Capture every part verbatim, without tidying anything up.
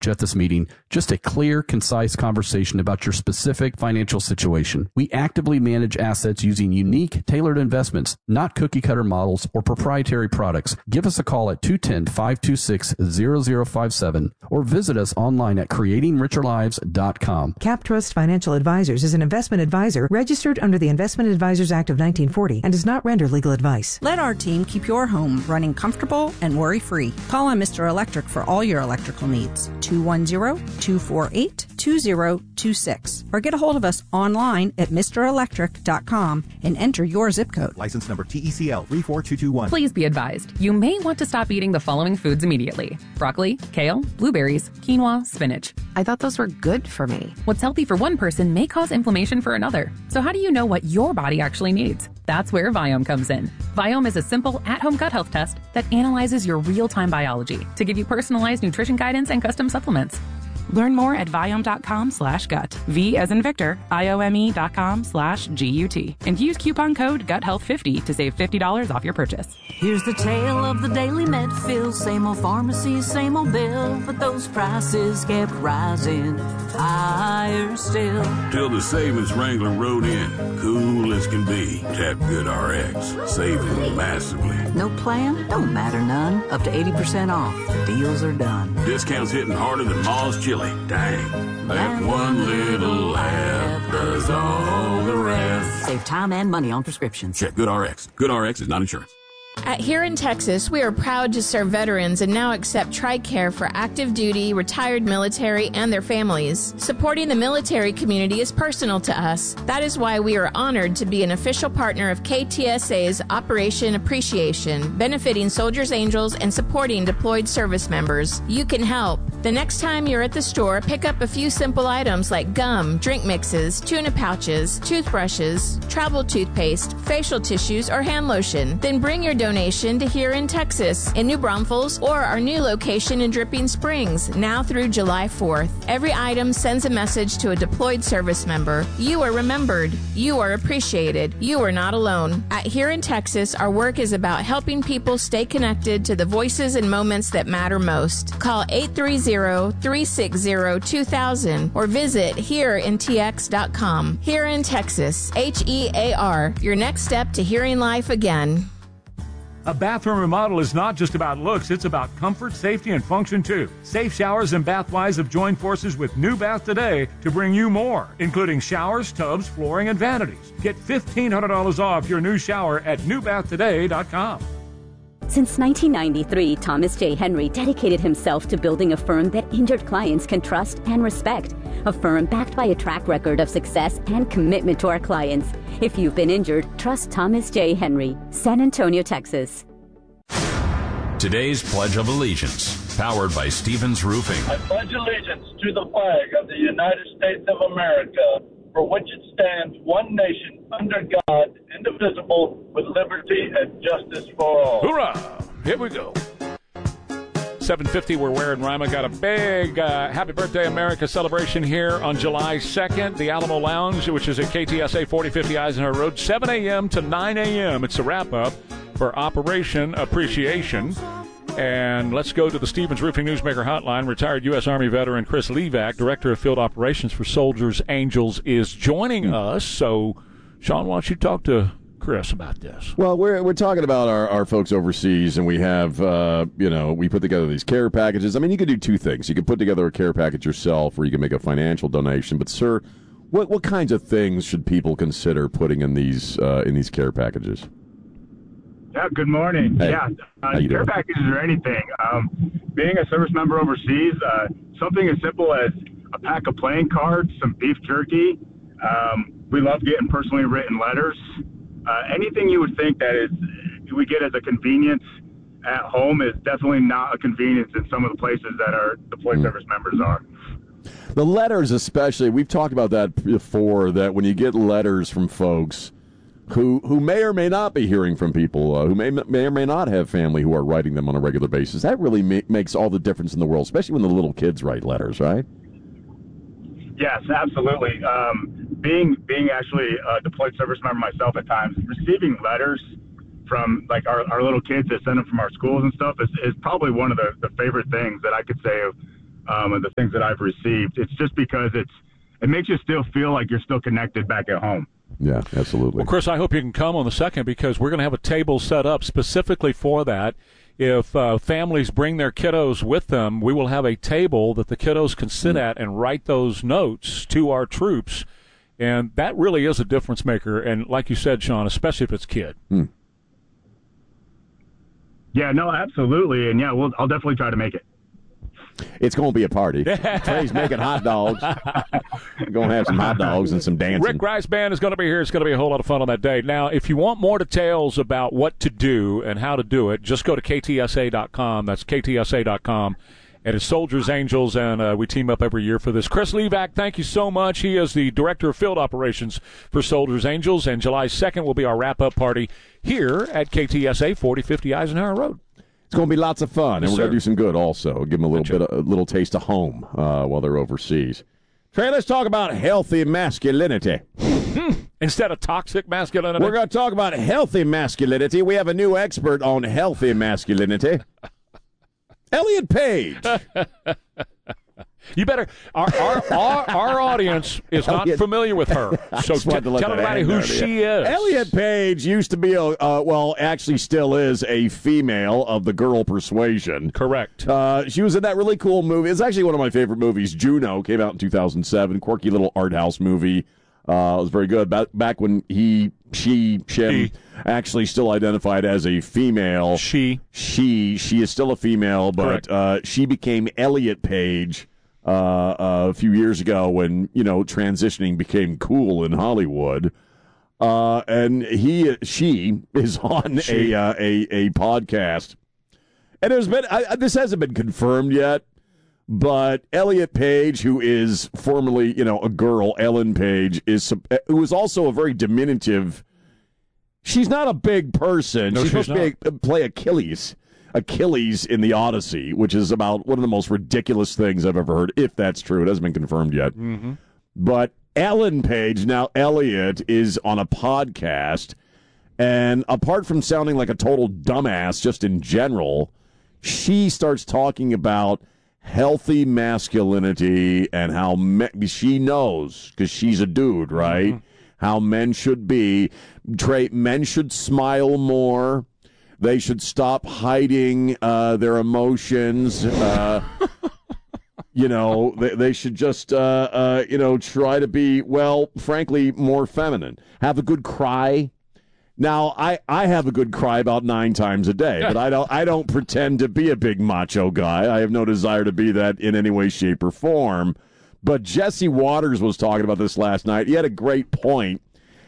at this meeting, just a clear, concise conversation about your specific financial situation. We actively manage assets using unique, tailored investments, not cookie-cutter models or proprietary products. Give us a call at two one zero, five two six, zero zero five seven or visit us online at creating richer lives dot com. CapTrust Financial Advisors is an investment advisor registered under the Investment Advisors Act of nineteen forty and does not render legal advice. Let our team keep your home running comfortable and worry-free. Call on Mister Electric for all your electrical needs. two one zero, two four eight, two zero two six or get a hold of us online at mister electric dot com and enter your zip code. License number T E C L three four two two one. Please be advised, you may want to stop eating the following foods immediately: broccoli, kale, blueberries, quinoa, spinach. I thought those were good for me. What's healthy for one person may cause inflammation for another. So how do you know what your body actually needs? That's where Viome comes in. Viome is a simple at-home gut health test that analyzes your real-time biology to give you personalized nutrition guidance and custom supplements. Learn more at Viome.com slash gut. V as in Victor, I-O-M-E dot com slash G-U-T. And use coupon code gut health fifty to save fifty dollars off your purchase. Here's the tale of the daily med fill. Same old pharmacy, same old bill. But those prices kept rising higher still. Till the savings Wrangler rode in. Cool as can be. Tap GoodRx. Saving massively. No plan? Don't matter none. Up to eighty percent off. The deals are done. Discounts hitting harder than Ma's Chili. Dang. That one little app does all the rest. Save time and money on prescriptions. Check GoodRx. GoodRx is not insurance. At Here in Texas, we are proud to serve veterans and now accept TRICARE for active duty, retired military, and their families. Supporting the military community is personal to us. That is why we are honored to be an official partner of K T S A's Operation Appreciation, benefiting Soldiers Angels and supporting deployed service members. You can help. The next time you're at the store, pick up a few simple items like gum, drink mixes, tuna pouches, toothbrushes, travel toothpaste, facial tissues, or hand lotion. Then bring your donation to Here in Texas, in New Braunfels, or our new location in Dripping Springs, now through July fourth. Every item sends a message to a deployed service member. You are remembered. You are appreciated. You are not alone. At Here in Texas, our work is about helping people stay connected to the voices and moments that matter most. Call eight three zero, three six zero, two thousand or visit here in t x dot com. Here in Texas, H E A R, your next step to hearing life again. A bathroom remodel is not just about looks, it's about comfort, safety, and function too. Safe Showers and Bathwise have joined forces with New Bath Today to bring you more, including showers, tubs, flooring, and vanities. Get fifteen hundred dollars off your new shower at new bath today dot com. Since nineteen ninety-three, Thomas J. Henry dedicated himself to building a firm that injured clients can trust and respect. A firm backed by a track record of success and commitment to our clients. If you've been injured, trust Thomas J. Henry, San Antonio, Texas. Today's Pledge of Allegiance, powered by Stevens Roofing. I pledge allegiance to the flag of the United States of America, for which it stands one nation, under God, indivisible, with liberty and justice for all. Hoorah! Here we go. seven fifty, we're wearing Rima. Got a big uh, Happy Birthday America celebration here on July second. The Alamo Lounge, which is at K T S A forty fifty Eisenhower Road, seven a.m. to nine a.m. It's a wrap-up for Operation Appreciation. And let's go to the Stevens Roofing Newsmaker Hotline. Retired U S. Army veteran Chris Levac, Director of Field Operations for Soldiers Angels, is joining us. So, Sean, why don't you talk to Chris about this? Well, we're we're talking about our, our folks overseas, and we have, uh, you know, we put together these care packages. I mean, you could do two things. You could put together a care package yourself, or you can make a financial donation. But, sir, what what kinds of things should people consider putting in these uh, in these care packages? Yeah, good morning. Hey, yeah, uh, how you care doing? packages or anything. Um, being a service member overseas, uh, something as simple as a pack of playing cards, some beef jerky. Um, we love getting personally written letters. Uh, anything you would think that is we get as a convenience at home is definitely not a convenience in some of the places that our deployed mm. service members are. The letters especially, we've talked about that before, that when you get letters from folks who who may or may not be hearing from people, uh, who may may or may not have family who are writing them on a regular basis, that really ma- makes all the difference in the world, especially when the little kids write letters, right? Yes, absolutely. Um, being being actually a deployed service member myself at times, receiving letters from like our, our little kids that send them from our schools and stuff is, is probably one of the, the favorite things that I could say of um, and the things that I've received. It's just because it's it makes you still feel like you're still connected back at home. Yeah, absolutely. Well, Chris, I hope you can come on the second because we're going to have a table set up specifically for that. If uh, families bring their kiddos with them, we will have a table that the kiddos can sit mm. at and write those notes to our troops. And that really is a difference maker. And like you said, Sean, especially if it's kid. Mm. Yeah, no, absolutely. And, yeah, we'll, I'll definitely try to make it. It's going to be a party. Trey's making hot dogs. We're going to have some hot dogs and some dancing. Rick Rice Band is going to be here. It's going to be a whole lot of fun on that day. Now, if you want more details about what to do and how to do it, just go to K T S A dot com. That's K T S A dot com. And it's Soldiers Angels, and uh, we team up every year for this. Chris Levac, thank you so much. He is the Director of Field Operations for Soldiers Angels, and July second will be our wrap-up party here at K T S A, forty fifty Eisenhower Road. It's going to be lots of fun, yes, and we're going to do some good also. Give them a little Gotcha. bit, of, a little taste of home uh, while they're overseas. Trey, let's talk about healthy masculinity. Instead of toxic masculinity? We're going to talk about healthy masculinity. We have a new expert on healthy masculinity. Elliot Page. You better. Our our, our, our audience is not Elliot. familiar with her, so t- tell everybody who she is. Elliot Page used to be a, uh, well, actually still is a female of the girl persuasion. Correct. Uh, she was in that really cool movie. It's actually one of my favorite movies. Juno came out in two thousand seven. Quirky little art house movie. Uh, it was very good. Back, back when he, she, Shim She. actually still identified as a female. She. She. She is still a female, but uh, she became Elliot Page uh, uh, a few years ago when, you know, transitioning became cool in Hollywood. Uh, and he, she is on She. a, uh, a a podcast. And there's been, I, this hasn't been confirmed yet, but Elliot Page, who is formerly, you know, a girl, Ellen Page, is who is also a very diminutive. She's not a big person. No, she's, she's supposed to be a, play Achilles, Achilles in the Odyssey, which is about one of the most ridiculous things I've ever heard. If that's true, it hasn't been confirmed yet. Mm-hmm. But Ellen Page, now Elliot, is on a podcast, and apart from sounding like a total dumbass, just in general, she starts talking about healthy masculinity and how me- she knows, because she's a dude, right? Mm-hmm. How men should be. Trey, men should smile more. They should stop hiding uh, their emotions. Uh, you know, they, they should just, uh, uh, you know, try to be, well, frankly, more feminine. Have a good cry. Now, I, I have a good cry about nine times a day, but I don't I don't pretend to be a big macho guy. I have no desire to be that in any way, shape, or form. But Jesse Waters was talking about this last night. He had a great point.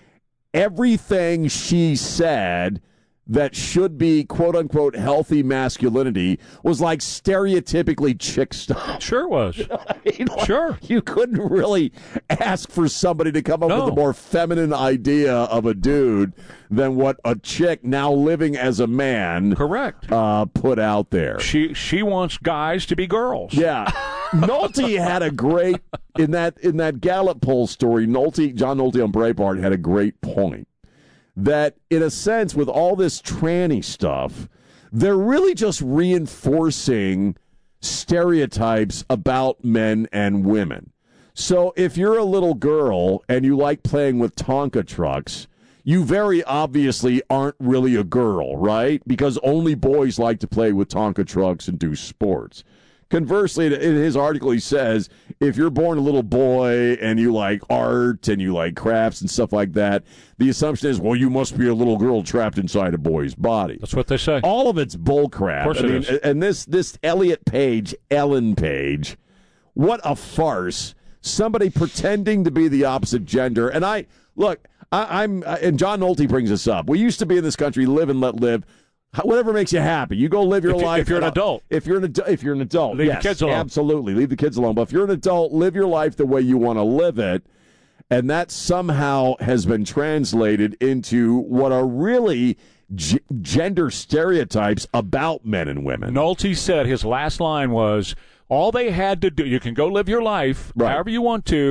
Everything she said that should be, quote-unquote, healthy masculinity was like stereotypically chick stuff. Sure was. You know what I mean? Like, sure. You couldn't really ask for somebody to come up No. with a more feminine idea of a dude than what a chick now living as a man Correct. Uh, put out there. She she wants guys to be girls. Yeah. Nolte had a great, in that in that Gallup poll story, Nolte, John Nolte on Breitbart had a great point. That, in a sense, with all this tranny stuff, they're really just reinforcing stereotypes about men and women. So if you're a little girl and you like playing with Tonka trucks, you very obviously aren't really a girl, right? Because only boys like to play with Tonka trucks and do sports. Conversely, in his article, he says, if you're born a little boy and you like art and you like crafts and stuff like that, the assumption is, well, you must be a little girl trapped inside a boy's body. That's what they say. All of it's bullcrap. Of course I it mean, is. And this, this Elliot Page, Ellen Page, what a farce. Somebody pretending to be the opposite gender. And I, look, I, I'm, and John Nolte brings this up. We used to be in this country, live and let live. Whatever makes you happy, you go live your If you- life. if you're an adult. if you're an adult, if you're an adult, Leave the yes, kids alone. absolutely, leave the kids alone. But if you're an adult, live your life the way you want to live it, and that somehow has been translated into what are really g- gender stereotypes about men and women. Nolte said his last line was, all they had to do, you can go live your life Right. however you want to,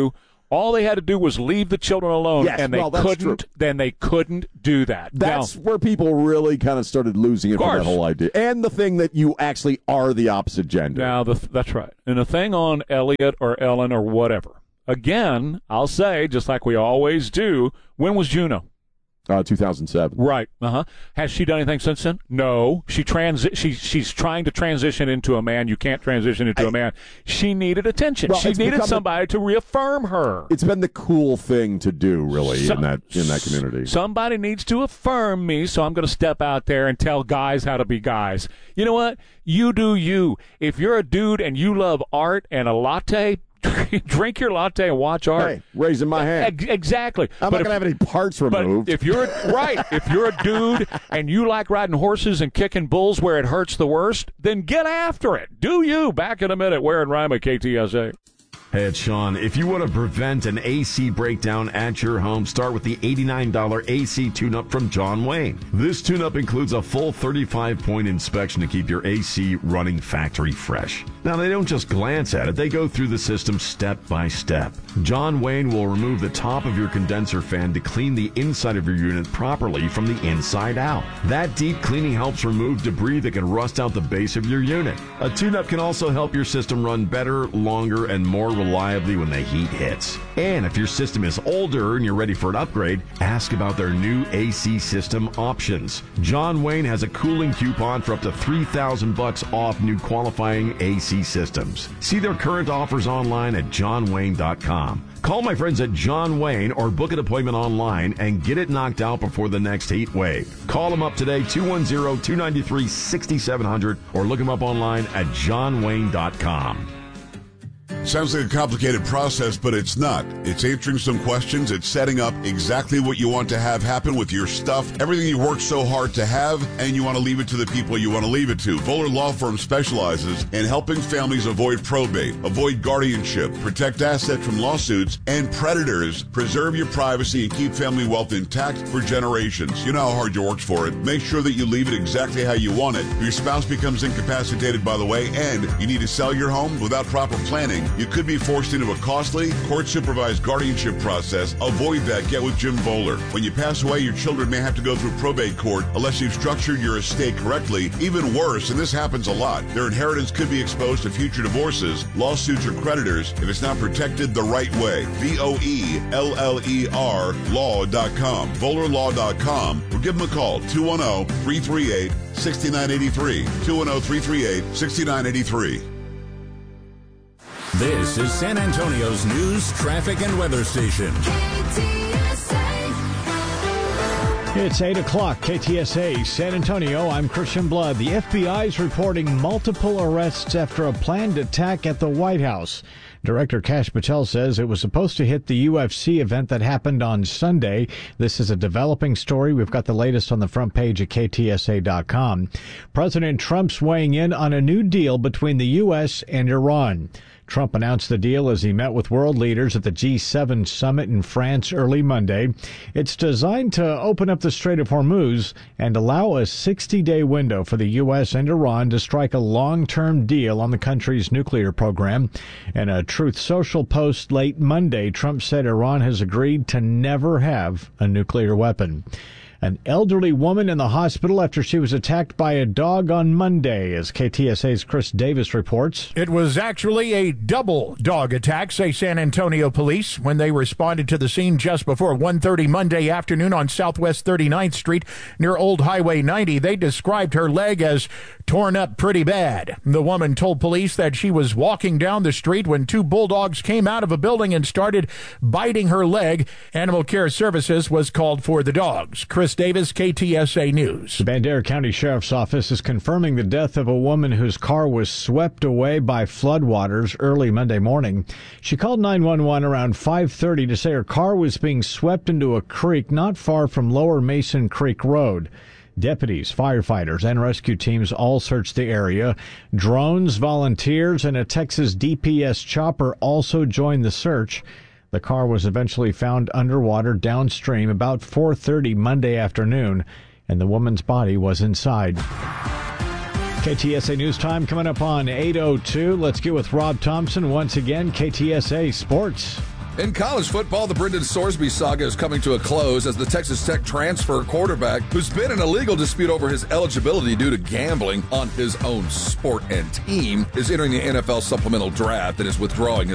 All they had to do was leave the children alone, Yes, and they well, that's couldn't. true. Then they couldn't do that. That's now, where people really kind of started losing it for that whole idea. And the thing that you actually are the opposite gender. Now, the, that's right. And the thing on Elliot or Ellen or whatever, again, I'll say, just like we always do, when was Juno? Uh, two thousand seven. Right. Uh-huh. Has she done anything since then? No. She transi- she, She's trying to transition into a man. You can't transition into I, a man. She needed attention. Well, she needed somebody a, to reaffirm her. It's been the cool thing to do, really, so, in that in that community. Somebody needs to affirm me, so I'm going to step out there and tell guys how to be guys. You know what? You do you. If you're a dude and you love art and a latte, drink your latte and watch art. Hey, raising my hand. Exactly. I'm but not going to have any parts removed. But if you're right, if you're a dude and you like riding horses and kicking bulls where it hurts the worst, then get after it. Do you? Back in a minute. Where in Rima, K T S A. Hey, it's Sean. If you want to prevent an A C breakdown at your home, start with the eighty-nine dollars A C tune-up from John Wayne. This tune-up includes a full thirty-five point inspection to keep your A C running factory fresh. Now, they don't just glance at it. They go through the system step by step. John Wayne will remove the top of your condenser fan to clean the inside of your unit properly from the inside out. That deep cleaning helps remove debris that can rust out the base of your unit. A tune-up can also help your system run better, longer, and more reliably when the heat hits. And if your system is older and you're ready for an upgrade, ask about their new A C system options. John Wayne has a cooling coupon for up to three thousand bucks off new qualifying A C systems. See their current offers online at john wayne dot com. Call my friends at John Wayne or book an appointment online and get it knocked out before the next heat wave. Call them up today, two one zero, two nine three, six seven zero zero, or look them up online at john wayne dot com. Sounds like a complicated process, but it's not. It's answering some questions. It's setting up exactly what you want to have happen with your stuff, everything you worked so hard to have, and you want to leave it to the people you want to leave it to. Voller Law Firm specializes in helping families avoid probate, avoid guardianship, protect assets from lawsuits and predators, preserve your privacy, and keep family wealth intact for generations. You know how hard you worked for it. Make sure that you leave it exactly how you want it. If your spouse becomes incapacitated, by the way, and you need to sell your home without proper planning, you could be forced into a costly, court-supervised guardianship process. Avoid that. Get with Jim Voller. When you pass away, your children may have to go through probate court unless you've structured your estate correctly. Even worse, and this happens a lot, their inheritance could be exposed to future divorces, lawsuits, or creditors if it's not protected the right way. V O E L L E R law dot com. Voller law dot com. Or give them a call, two one zero, three three eight, six nine eight three. two one zero, three three eight, six nine eight three. This is San Antonio's news, traffic, and weather station. It's eight o'clock, K T S A, San Antonio. I'm Christian Blood. The F B I is reporting multiple arrests after a planned attack at the White House. Director Kash Patel says it was supposed to hit the U F C event that happened on Sunday. This is a developing story. We've got the latest on the front page at K T S A dot com. President Trump's weighing in on a new deal between the U S and Iran. Trump announced the deal as he met with world leaders at the G seven summit in France early Monday. It's designed to open up the Strait of Hormuz and allow a sixty-day window for the U S and Iran to strike a long-term deal on the country's nuclear program. In a Truth Social post late Monday, Trump said Iran has agreed to never have a nuclear weapon. An elderly woman in the hospital after she was attacked by a dog on Monday, as K T S A's Chris Davis reports. It was actually a double dog attack, say San Antonio police, when they responded to the scene just before one thirty Monday afternoon on Southwest thirty-ninth Street near Old Highway ninety. They described her leg as torn up pretty bad. The woman told police that she was walking down the street when two bulldogs came out of a building and started biting her leg. Animal Care Services was called for the dogs. Chris Davis, K T S A News. The Bandera County Sheriff's Office is confirming the death of a woman whose car was swept away by floodwaters early Monday morning. She called nine one one around five thirty to say her car was being swept into a creek not far from Lower Mason Creek Road. Deputies, firefighters, and rescue teams all searched the area. Drones, volunteers, and a Texas D P S chopper also joined the search. The car was eventually found underwater downstream about four thirty Monday afternoon, and the woman's body was inside. K T S A News Time coming up on eight oh two. Let's get with Rob Thompson once again, K T S A Sports. In college football, the Brendan Sorsby saga is coming to a close as the Texas Tech transfer quarterback, who's been in a legal dispute over his eligibility due to gambling on his own sport and team, is entering the N F L supplemental draft and is withdrawing his